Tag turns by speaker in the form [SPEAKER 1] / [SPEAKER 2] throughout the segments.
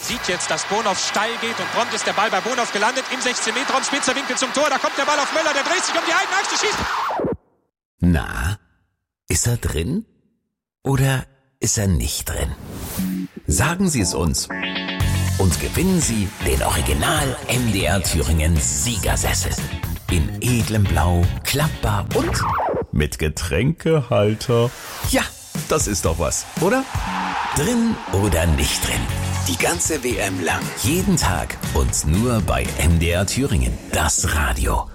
[SPEAKER 1] sieht jetzt, dass Bonhoff steil geht und prompt ist der Ball bei Bonhoff gelandet im 16-Meter-Raum, spitzer Winkel zum Tor, da kommt der Ball auf Möller, der dreht sich um die eigene Achse, schießt.
[SPEAKER 2] Na, ist er drin oder ist er nicht drin? Sagen Sie es uns und gewinnen Sie den Original MDR Thüringen Siegersessel. In edlem Blau, klappbar und mit Getränkehalter. Ja, das ist doch was, oder? Drin oder nicht drin? Die ganze WM lang, jeden Tag und nur bei MDR Thüringen, das Radio.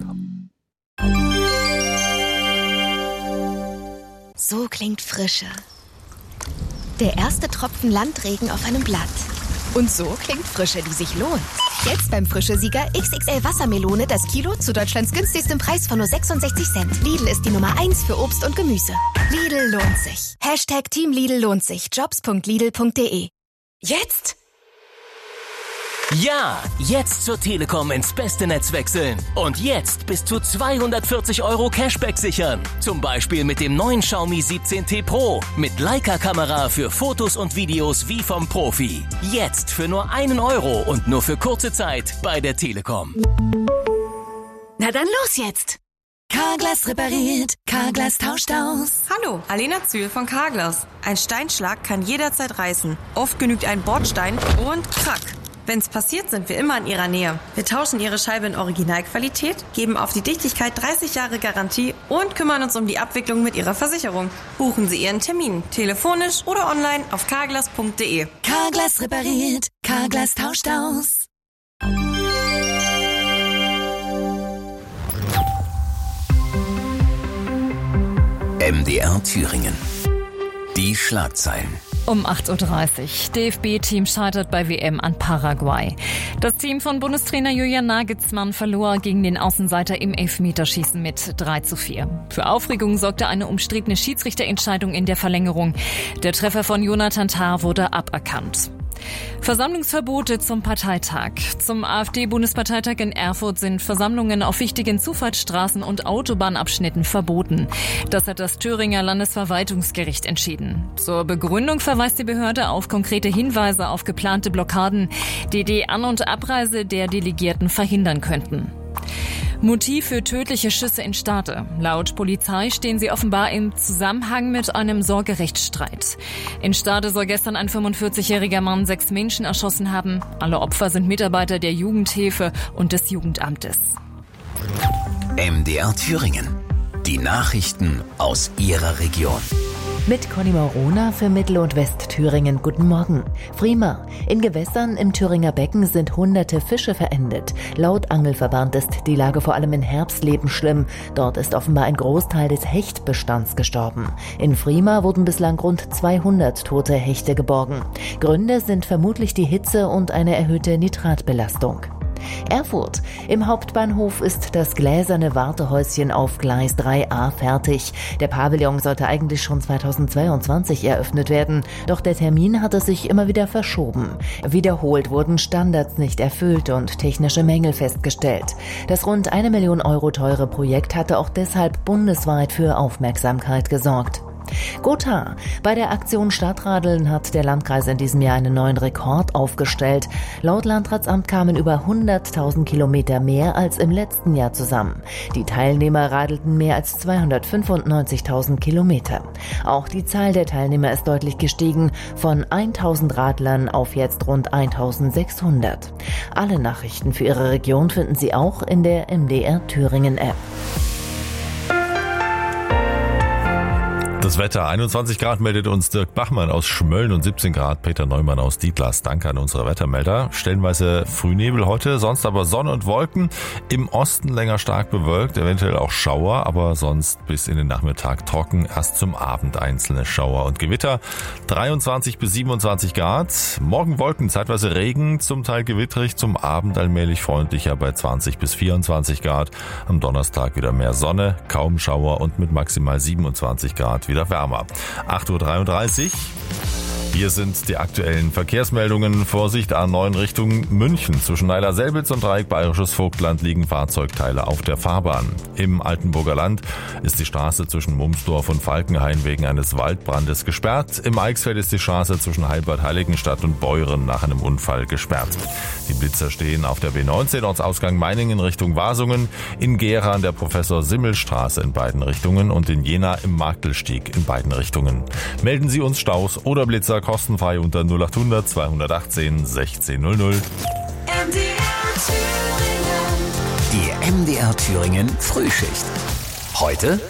[SPEAKER 3] So klingt Frische. Der erste Tropfen Landregen auf einem Blatt. Und so klingt Frische, die sich lohnt. Jetzt beim Frische-Sieger XXL Wassermelone das Kilo zu Deutschlands günstigstem Preis von nur 66 Cent. Lidl ist die Nummer 1 für Obst und Gemüse. Lidl lohnt sich. Hashtag Team Lidl lohnt sich. Jobs.lidl.de. Jetzt?
[SPEAKER 4] Ja, jetzt zur Telekom ins beste Netz wechseln. Und jetzt bis zu 240 € Cashback sichern. Zum Beispiel mit dem neuen Xiaomi 17T Pro. Mit Leica-Kamera für Fotos und Videos wie vom Profi. Jetzt für nur 1 € und nur für kurze Zeit bei der Telekom.
[SPEAKER 3] Na dann los jetzt. Carglass repariert, Carglass tauscht aus.
[SPEAKER 5] Hallo, Alena Zühl von Carglass. Ein Steinschlag kann jederzeit reißen. Oft genügt ein Bordstein und krack. Wenn's passiert, sind wir immer in Ihrer Nähe. Wir tauschen Ihre Scheibe in Originalqualität, geben auf die Dichtigkeit 30 Jahre Garantie und kümmern uns um die Abwicklung mit Ihrer Versicherung. Buchen Sie Ihren Termin, telefonisch oder online auf carglass.de.
[SPEAKER 3] Carglass repariert, Carglass tauscht aus.
[SPEAKER 2] MDR Thüringen. Die Schlagzeilen.
[SPEAKER 6] Um 8.30 Uhr. DFB-Team scheitert bei WM an Paraguay. Das Team von Bundestrainer Julian Nagelsmann verlor gegen den Außenseiter im Elfmeterschießen mit 3:4. Für Aufregung sorgte eine umstrittene Schiedsrichterentscheidung in der Verlängerung. Der Treffer von Jonathan Tah wurde aberkannt. Versammlungsverbote zum Parteitag. Zum AfD-Bundesparteitag in Erfurt sind Versammlungen auf wichtigen Zufahrtsstraßen und Autobahnabschnitten verboten. Das hat das Thüringer Landesverwaltungsgericht entschieden. Zur Begründung verweist die Behörde auf konkrete Hinweise auf geplante Blockaden, die die An- und Abreise der Delegierten verhindern könnten. Motiv für tödliche Schüsse in Stade. Laut Polizei stehen sie offenbar im Zusammenhang mit einem Sorgerechtsstreit. In Stade soll gestern ein 45-jähriger Mann 6 Menschen erschossen haben. Alle Opfer sind Mitarbeiter der Jugendhilfe und des Jugendamtes.
[SPEAKER 2] MDR Thüringen. Die Nachrichten aus Ihrer Region.
[SPEAKER 7] Mit Conny Morona für Mittel- und Westthüringen. Guten Morgen. Prima. In Gewässern im Thüringer Becken sind hunderte Fische verendet. Laut Angelverband ist die Lage vor allem in Herbstleben schlimm. Dort ist offenbar ein Großteil des Hechtbestands gestorben. In Prima wurden bislang rund 200 tote Hechte geborgen. Gründe sind vermutlich die Hitze und eine erhöhte Nitratbelastung. Erfurt. Im Hauptbahnhof ist das gläserne Wartehäuschen auf Gleis 3a fertig. Der Pavillon sollte eigentlich schon 2022 eröffnet werden, doch der Termin hatte sich immer wieder verschoben. Wiederholt wurden Standards nicht erfüllt und technische Mängel festgestellt. Das rund 1 Million € teure Projekt hatte auch deshalb bundesweit für Aufmerksamkeit gesorgt. Gotha. Bei der Aktion Stadtradeln hat der Landkreis in diesem Jahr einen neuen Rekord aufgestellt. Laut Landratsamt kamen über 100.000 Kilometer mehr als im letzten Jahr zusammen. Die Teilnehmer radelten mehr als 295.000 Kilometer. Auch die Zahl der Teilnehmer ist deutlich gestiegen, von 1.000 Radlern auf jetzt rund 1.600. Alle Nachrichten für Ihre Region finden Sie auch in der MDR Thüringen App.
[SPEAKER 8] Das Wetter, 21 Grad meldet uns Dirk Bachmann aus Schmölln und 17 Grad Peter Neumann aus Dietlas. Danke an unsere Wettermelder. Stellenweise Frühnebel heute, sonst aber Sonne und Wolken. Im Osten länger stark bewölkt, eventuell auch Schauer, aber sonst bis in den Nachmittag trocken. Erst zum Abend einzelne Schauer und Gewitter. 23 bis 27 Grad. Morgen Wolken, zeitweise Regen, zum Teil gewittrig, zum Abend allmählich freundlicher bei 20 bis 24 Grad. Am Donnerstag wieder mehr Sonne, kaum Schauer und mit maximal 27 Grad wieder wärmer. 8.33 Uhr. Hier sind die aktuellen Verkehrsmeldungen. Vorsicht A9 Richtung München. Zwischen Weiler-Selbitz und Dreieck Bayerisches Vogtland liegen Fahrzeugteile auf der Fahrbahn. Im Altenburger Land ist die Straße zwischen Mumsdorf und Falkenhain wegen eines Waldbrandes gesperrt. Im Eichsfeld ist die Straße zwischen Heilbad-Heiligenstadt und Beuren nach einem Unfall gesperrt. Die Blitzer stehen auf der B19 Ortsausgang Meiningen Richtung Wasungen, in Gera an der Professor-Simmel-Straße in beiden Richtungen und in Jena im Marktelstieg in beiden Richtungen. Melden Sie uns Staus oder Blitzer kostenfrei unter 0800 218 1600.
[SPEAKER 2] Die MDR Thüringen Frühschicht. Heute